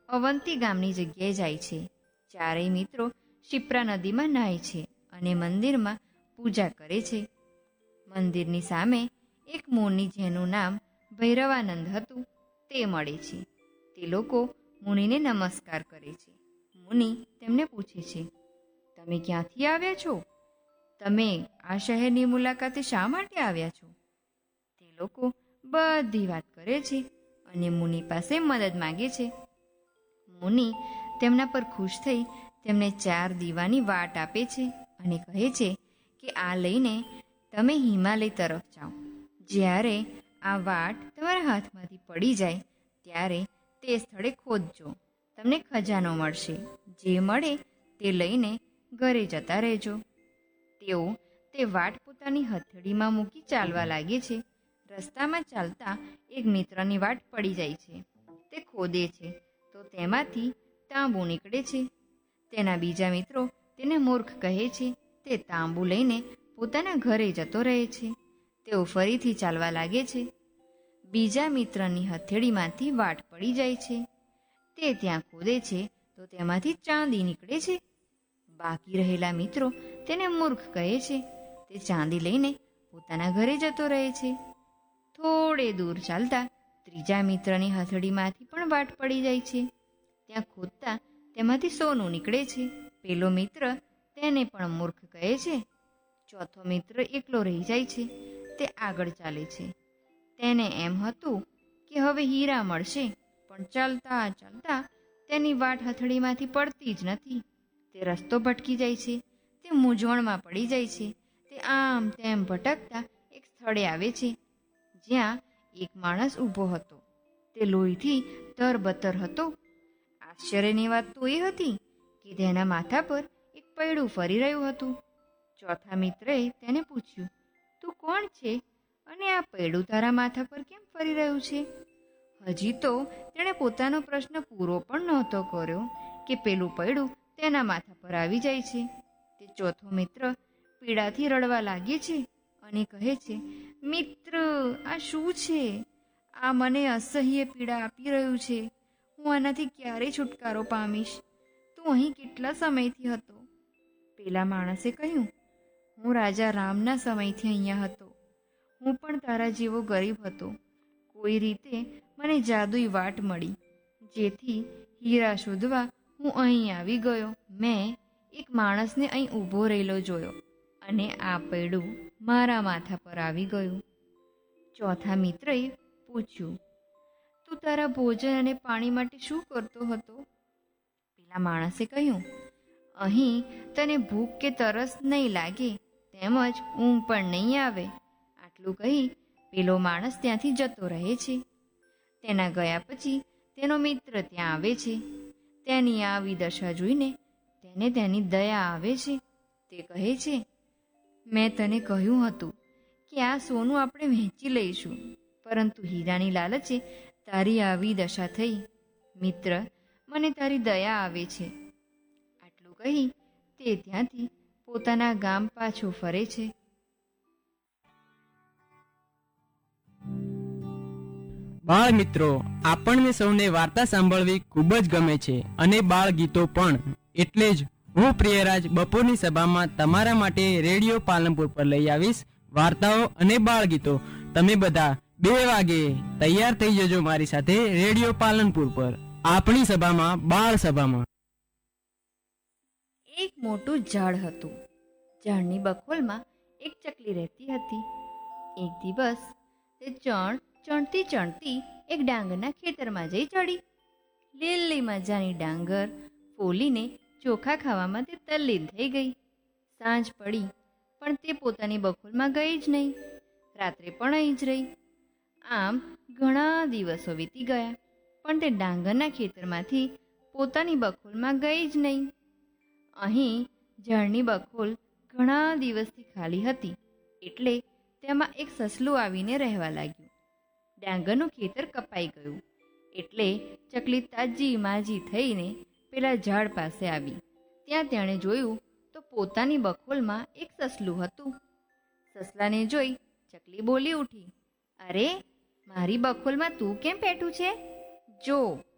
અવંતી ગામની જગ્યાએ જાય છે. ચારેય મિત્રો શિપ્રા નદીમાં નહાય છે અને મંદિરમાં પૂજા કરે છે. મંદિરની સામે એક મુનિ, જેનું નામ ભૈરવાનંદ હતું, તે મળે છે. તે લોકો મુનિને નમસ્કાર કરે છે. મુનિ તેમને પૂછે છે, તમે ક્યાંથી આવ્યા છો? તમે આ શહેરની મુલાકાતે શા માટે આવ્યા છો? તે લોકો બધી વાત કરે છે અને મુનિ પાસે મદદ માંગે છે. મુનિ તેમના પર ખુશ થઈ તેમને 4 દીવાની વાટ આપે છે અને કહે છે કે આ લઈને તમે હિમાલય તરફ જાઓ. જ્યારે આ વાટ તમારા હાથમાંથી પડી જાય ત્યારે તે સ્થળે ખોદજો, તમને ખજાનો મળશે. જે મળે તે લઈને ઘરે જતા રહેજો. તેઓ તે વાટ પોતાની હથેળીમાં મૂકી ચાલવા લાગે છે. રસ્તામાં ચાલતા એક મિત્રની વાટ પડી જાય છે. તે ખોદે છે તો તેમાંથી તાંબુ નીકળે છે. તેના બીજા મિત્રો તેને મૂર્ખ કહે છે. તે તાંબુ લઈને પોતાના ઘરે જતો રહે છે. તેઓ ફરીથી ચાલવા લાગે છે. બીજા મિત્રની હથેળીમાંથી વાટ પડી જાય છે. તે ત્યાં ખોદે છે તો તેમાંથી ચાંદી નીકળે છે. બાકી રહેલા મિત્રો તેને મૂર્ખ કહે છે. તે ચાંદી લઈને પોતાના ઘરે જતો રહે છે. થોડે દૂર ચાલતા ત્રીજા મિત્રની હથેળીમાંથી પણ વાટ પડી જાય છે. ત્યાં ખોદતા તેમાંથી સોનું નીકળે છે. પેલો મિત્ર તેને પણ મૂર્ખ કહે છે. ચોથો મિત્ર એકલો રહી જાય છે. તે આગળ ચાલે છે. તેને એમ હતું કે હવે હીરા મળશે, પણ ચાલતા ચાલતા તેની વાટ હથેળીમાંથી પડતી જ નથી. તે રસ્તો ભટકી જાય છે. તે મૂંઝવણમાં પડી જાય છે. તે આમ તેમ ભટકતા એક સ્થળે આવે છે જ્યાં એક માણસ ઊભો હતો. તે લોહીથી તરબતર હતો. આશ્ચર્યની વાત તો એ હતી કે તેના માથા પર એક પૈડું ફરી રહ્યું હતું. ચોથા મિત્રએ તેને પૂછ્યું, તું કોણ છે અને આ પૈડું તારા માથા પર કેમ ફરી રહ્યું છે? હજી તો તેણે પોતાનો પ્રશ્ન પૂરો પણ નહોતો કર્યો કે પેલું પૈડું તેના માથા પર આવી જાય છે. તે ચોથો મિત્ર પીડાથી રડવા લાગે છે અને કહે છે, મિત્ર, આ શું છે? આ મને અસહ્ય પીડા આપી રહ્યું છે. હું આનાથી ક્યારેય છુટકારો પામીશ. તું અહીં કેટલા સમયથી હતો? પેલા માણસે કહ્યું, હું રાજા રામના સમયથી અહીંયા હતો. હું પણ તારા જેવો ગરીબ હતો. કોઈ રીતે મને જાદુઈ વાટ મળી, જેથી હીરા શોધવા હું અહીં આવી ગયો. મેં એક માણસને અહીં ઊભો રહેલો જોયો અને આ પૈડું મારા માથા પર આવી ગયું. ચોથા મિત્રએ પૂછ્યું, તું તારા ભોજન અને પાણી માટે શું કરતો હતો? પેલા માણસે કહ્યું, અહીં તને ભૂખ કે તરસ નહીં લાગે, તેમજ ઊંઘ પણ નહીં આવે. આટલું કહી પેલો માણસ ત્યાંથી જતો રહે છે. તેના ગયા પછી તેનો મિત્ર ત્યાં આવે છે. તેની આવી દશા જોઈને તેને તેની દયા આવે છે. તે કહે છે, મેં તને કહ્યું હતું કે આ સોનું આપણે વહેંચી લઈશું, પરંતુ હીરાની લાલચે તારી આવી દશા થઈ. મિત્ર, મને તારી દયા આવે છે. આટલું કહી તે ત્યાંથી પોતાના ગામ પાછો ફરે છે. બાળ મિત્રો, આપણને સૌને વાર્તા સાંભળવી ખૂબ જ ગમે છે અને બાળ ગીતો પણ. એટલે જ હું પ્રિયરાજ બપોરની સભામાં તમારા માટે રેડિયો પાલનપુર પર લઈ આવીશ વાર્તાઓ અને બાળ ગીતો. તમે બધા 2 વાગે તૈયાર થઈ જજો મારી સાથે રેડિયો પાલનપુર પર, આપણી સભામાં, બાળ સભામાં. એક મોટું ઝાડ હતું. ઝાડની બખોલમાં એક ચકલી રહેતી હતી. એક દિવસ તે ચણતી ચણતી એક ડાંગરના ખેતરમાં જઈ ચડી. લીલી મજાની ડાંગર ફોલીને ચોખા ખાવામાં તે તલ્લીન થઈ ગઈ. સાંજ પડી પણ તે પોતાની બખોલમાં ગઈ જ નહીં. રાત્રે પણ અહીં જ રહી. આમ ઘણા દિવસો વીતી ગયા, પણ તે ડાંગરના ખેતરમાંથી પોતાની બખોલમાં ગઈ જ નહીં. અહીં ઝાડની બખોલ ઘણા દિવસથી ખાલી હતી, એટલે તેમાં એક સસલું આવીને રહેવા લાગ્યું. ડાંગરનું ખેતર કપાઈ ગયું એટલે ચકલી તાજી માજી થઈને પેલા ઝાડ પાસે આવી. ત્યાં તેણે જોયું તો પોતાની બખોલમાં એક સસલું હતું. સસલાને જોઈ ચકલી બોલી ઉઠી, અરે, મારી બખોલમાં તું કેમ બેઠું છે? જો,